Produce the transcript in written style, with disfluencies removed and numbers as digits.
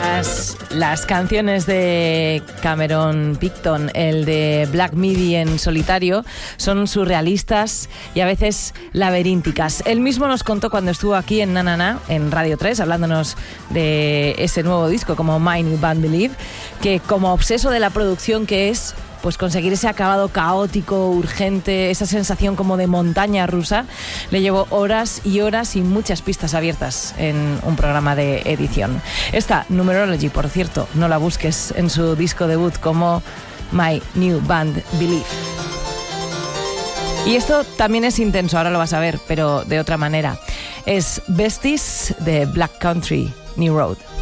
Las canciones de Cameron Picton, el de Black Midi en solitario, son surrealistas y a veces laberínticas. Él mismo nos contó cuando estuvo aquí en Na, en Radio 3, hablándonos de ese nuevo disco como My New Band Believe, que como obseso de la producción que es, pues conseguir ese acabado caótico, urgente, esa sensación como de montaña rusa, le llevó horas y horas y muchas pistas abiertas en un programa de edición. Esta Numerology, por cierto, no la busques en su disco debut como My New Band Believe. Y esto también es intenso, ahora lo vas a ver, pero de otra manera. Es Besties de Black Country New Road.